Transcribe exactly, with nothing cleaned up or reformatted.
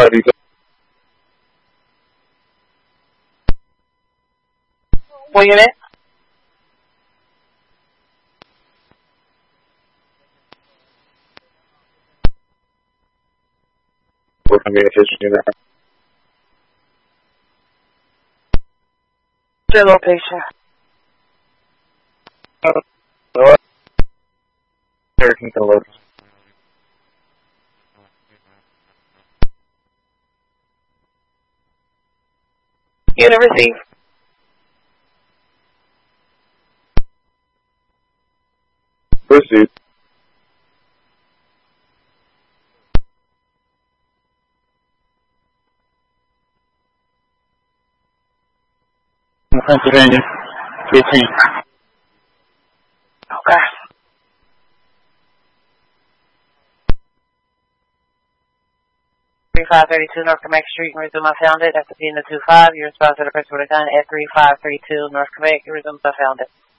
parties. What unit? What communication unit? Your location. Uh, thirteen to look. Unit receive. Proceed. Pennsylvania, fifteen. Okay. thirty-five thirty-two North Quebec Street, resume I found it. After being the two five, you respond to the person with a gun at thirty-five thirty-two North Quebec, you resume I found it.